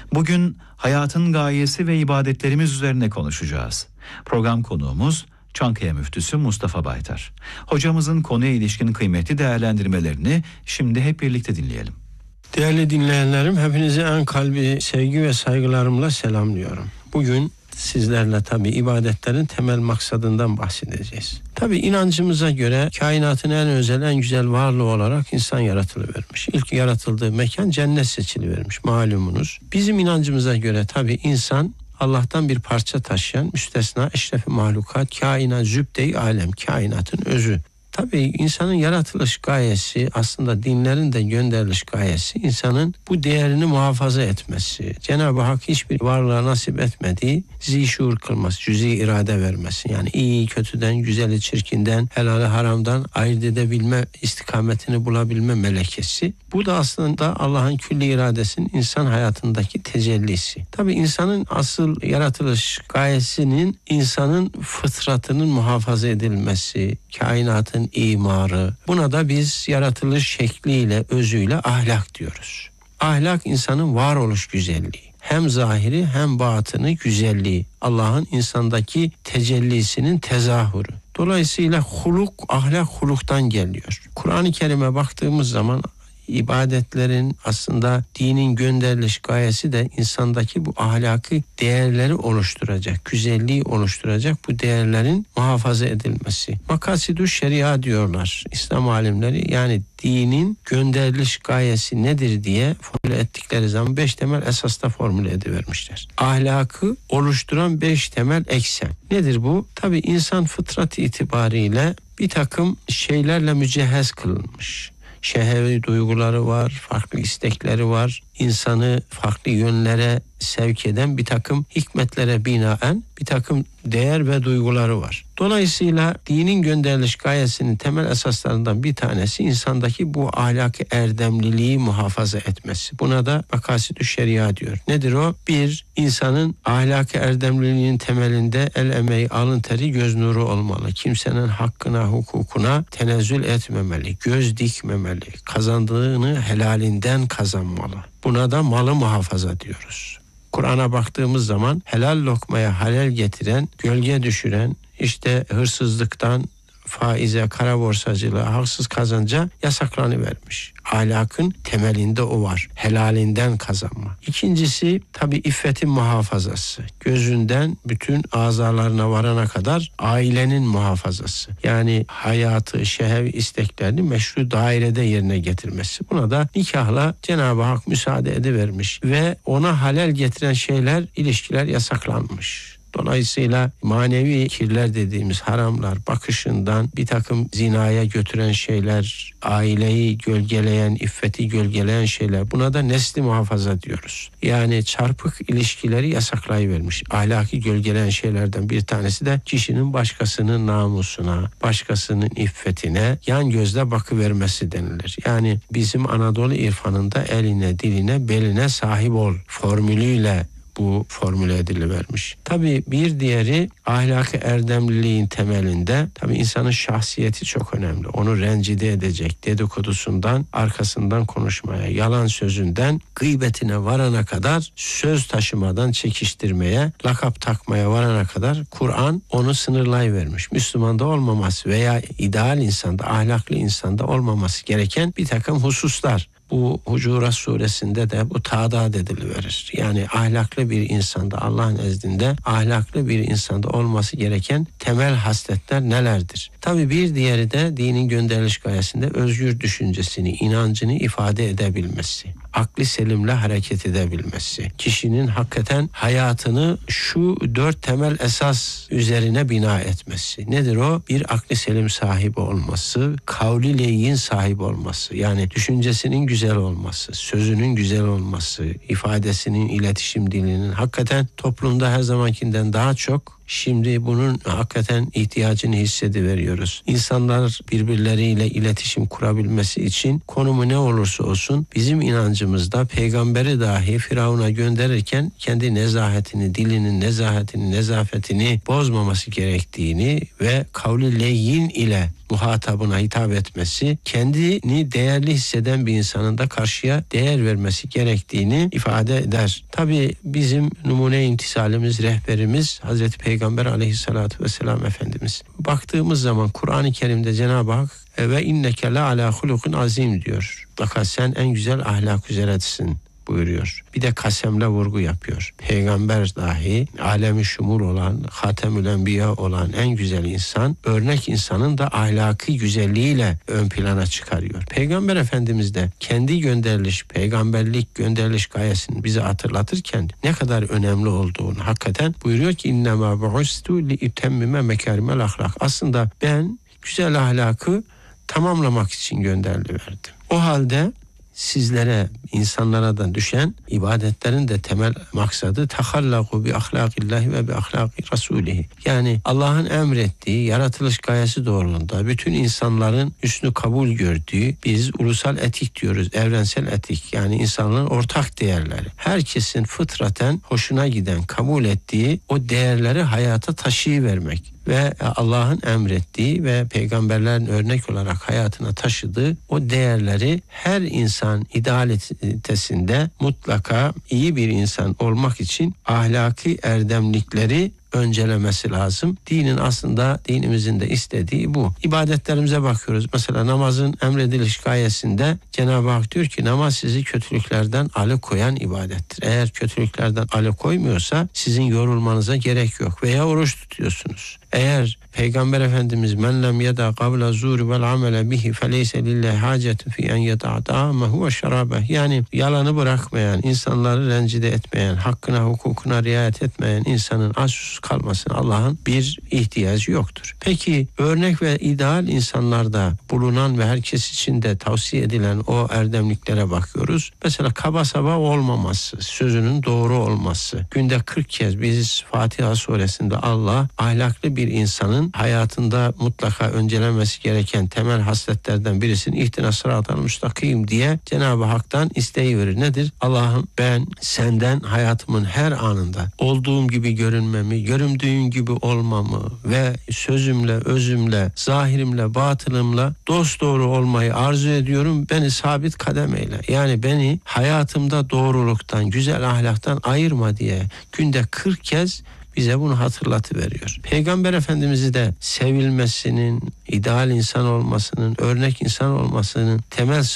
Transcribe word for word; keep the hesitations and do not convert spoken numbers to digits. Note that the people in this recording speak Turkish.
Bugün hayatın gayesi ve ibadetlerimiz üzerine konuşacağız. Program konuğumuz Çankaya Müftüsü Mustafa Baytar. Hocamızın konuya ilişkin kıymetli değerlendirmelerini şimdi hep birlikte dinleyelim. Değerli dinleyenlerim, hepinizi en kalbi sevgi ve saygılarımla selamlıyorum. Bugün sizlerle tabii ibadetlerin temel maksadından bahsedeceğiz. Tabii inancımıza göre kainatın en özel, en güzel varlığı olarak insan yaratılıvermiş. İlk yaratıldığı mekan cennet seçilivermiş malumunuz. Bizim inancımıza göre tabii insan Allah'tan bir parça taşıyan müstesna eşref-i mahlukat, kainat, zübde-i alem, kainatın özü. Tabii insanın yaratılış gayesi, aslında dinlerin de gönderiliş gayesi insanın bu değerini muhafaza etmesi. Cenab-ı Hak hiçbir varlığa nasip etmediği zişuur kılması, cüz-i irade vermesi. Yani iyi kötüden, güzeli çirkinden, helali haramdan ayırt edebilme, istikametini bulabilme melekesi. Bu da aslında Allah'ın külli iradesinin insan hayatındaki tecellisi. Tabii insanın asıl yaratılış gayesinin insanın fıtratının muhafaza edilmesi, kainatın imarı. Buna da biz yaratılış şekliyle, özüyle ahlak diyoruz. Ahlak insanın varoluş güzelliği. Hem zahiri hem batını güzelliği. Allah'ın insandaki tecellisinin tezahürü. Dolayısıyla huluk, ahlak huluktan geliyor. Kur'an-ı Kerim'e baktığımız zaman ibadetlerin, aslında dinin gönderiliş gayesi de insandaki bu ahlaki değerleri oluşturacak, güzelliği oluşturacak bu değerlerin muhafaza edilmesi. Makasidü şeria diyorlar İslam alimleri, yani dinin gönderiliş gayesi nedir diye formüle ettikleri zaman beş temel esasla formüle edivermişler. Ahlakı oluşturan beş temel eksen. Nedir bu? Tabii insan fıtrat itibariyle bir takım şeylerle mücehhez kılınmış. Şehvi duyguları var, farklı istekleri var. İnsanı farklı yönlere sevk eden bir takım hikmetlere binaen bir takım değer ve duyguları var. Dolayısıyla dinin gönderiliş gayesinin temel esaslarından bir tanesi insandaki bu ahlaki erdemliliği muhafaza etmesi. Buna da makasidü şeria diyor. Nedir o? Bir, insanın ahlaki erdemliliğinin temelinde el emeği, alın teri, göz nuru olmalı. Kimsenin hakkına, hukukuna tenezzül etmemeli, göz dikmemeli, kazandığını helalinden kazanmalı. Buna da malı muhafaza diyoruz. Kur'an'a baktığımız zaman helal lokmaya halel getiren, gölge düşüren, işte hırsızlıktan faize, kara borsacılığa, haksız kazanca yasaklanıvermiş. Ahlakın temelinde o var. Helalinden kazanma. İkincisi tabii iffetin muhafazası. Gözünden bütün azalarına varana kadar ailenin muhafazası. Yani hayatı, şehv isteklerini meşru dairede yerine getirmesi. Buna da nikahla Cenab-ı Hak müsaade edivermiş ve ona halel getiren şeyler, ilişkiler yasaklanmış. Dolayısıyla manevi kirler dediğimiz haramlar, bakışından bir takım zinaya götüren şeyler, aileyi gölgeleyen, iffeti gölgeleyen şeyler, buna da nesli muhafaza diyoruz. Yani çarpık ilişkileri yasaklayıvermiş. Ahlaki gölgeleyen şeylerden bir tanesi de kişinin başkasının namusuna, başkasının iffetine yan gözle bakıvermesi denilir. Yani bizim Anadolu irfanında eline, diline, beline sahip ol formülüyle bu formüle edilivermiş. Tabii bir diğeri ahlaki erdemliliğin temelinde tabii insanın şahsiyeti çok önemli. Onu rencide edecek dedikodusundan, arkasından konuşmaya, yalan sözünden gıybetine varana kadar, söz taşımadan çekiştirmeye, lakap takmaya varana kadar Kur'an onu sınırlayıvermiş. Müslümanda olmaması veya ideal insanda, ahlaklı insanda olmaması gereken bir takım hususlar. Bu Hucurat suresinde de bu tadat ediliverir. Yani ahlaklı bir insanda, Allah'ın nezdinde ahlaklı bir insanda olması gereken temel hasletler nelerdir? Tabii bir diğeri de dinin gönderiliş gayesinde özgür düşüncesini, inancını ifade edebilmesi. Akli selimle hareket edebilmesi. Kişinin hakikaten hayatını şu dört temel esas üzerine bina etmesi. Nedir o? Bir, akli selim sahibi olması, kavli leyyin sahibi olması. Yani düşüncesinin güzel olması, sözünün güzel olması, ifadesinin, iletişim dilinin hakikaten toplumda her zamankinden daha çok Şimdi bunun hakikaten ihtiyacını hissediveriyoruz. İnsanlar birbirleriyle iletişim kurabilmesi için konumu ne olursa olsun bizim inancımızda peygamberi dahi Firavun'a gönderirken kendi nezahetini, dilinin nezahetini, nezafetini bozmaması gerektiğini ve kavli leyyin ile muhatabına hitap etmesi, kendini değerli hisseden bir insanın da karşıya değer vermesi gerektiğini ifade eder. Tabii bizim numune imtisalimiz, rehberimiz Hazreti Peygamber aleyhissalatu vesselam Efendimiz. Baktığımız zaman Kur'an-ı Kerim'de Cenab-ı Hak ve inneke la ala hulukin azim diyor. Fakat sen en güzel ahlak üzeresin buyuruyor. Bir de kasemle vurgu yapıyor. Peygamber dahi alemi şumul olan, hatemül enbiya olan en güzel insan, örnek insanın da ahlaki güzelliğiyle ön plana çıkarıyor. Peygamber Efendimiz de kendi gönderiliş, peygamberlik gönderiliş gayesini bize hatırlatırken ne kadar önemli olduğunu hakikaten buyuruyor ki innema bu'istu li utemmime mekarimel ahlak. Aslında ben güzel ahlakı tamamlamak için gönderiliverdim. O halde sizlere, insanlara da düşen ibadetlerin de temel maksadı tahallaku bi ahlakillahi ve bi ahlaki rasulihi. Yani Allah'ın emrettiği yaratılış gayesi doğrultusunda bütün insanların üstünü kabul gördüğü, biz ulusal etik diyoruz, evrensel etik, yani insanların ortak değerleri. Herkesin fıtraten hoşuna giden, kabul ettiği o değerleri hayata taşıyıvermek ve Allah'ın emrettiği ve peygamberlerin örnek olarak hayatına taşıdığı o değerleri her insan idealitesinde mutlaka iyi bir insan olmak için ahlaki erdemlikleri öncelemesi lazım. Dinin aslında, dinimizin de istediği bu. İbadetlerimize bakıyoruz. Mesela namazın emrediliş gayesinde Cenab-ı Hak diyor ki namaz sizi kötülüklerden alıkoyan ibadettir. Eğer kötülüklerden alıkoymuyorsa sizin yorulmanıza gerek yok veya oruç tutuyorsunuz. Eğer Peygamber Efendimiz men lem yeda kavla zuri vel amele bihi feleyse lillahi hacetu fi en yeda ta'amahu ve şarabeh. Yani yalanı bırakmayan, insanları rencide etmeyen, hakkına hukukuna riayet etmeyen insanın aç susuz kalmasına Allah'ın bir ihtiyacı yoktur. Peki örnek ve ideal insanlarda bulunan ve herkes için de tavsiye edilen o erdemliklere bakıyoruz. Mesela kaba saba olmaması, sözünün doğru olması. Günde kırk kez biz Fatiha suresinde Allah ahlaklı bir insanın hayatında mutlaka öncelenmesi gereken temel hasletlerden birisini ihtina sıratal müstakim diye Cenab-ı Hak'tan isteği verir. Nedir? Allah'ım ben senden hayatımın her anında olduğum gibi görünmemi, göründüğün gibi olmamı ve sözümle, özümle, zahirimle, batılımla dosdoğru olmayı arzu ediyorum. Beni sabit kadem eyle. Yani beni hayatımda doğruluktan, güzel ahlaktan ayırma diye günde kırk kez bize bunu hatırlatıveriyor. Peygamber Efendimiz'i de sevilmesinin, ideal insan olmasının, örnek insan olmasının temel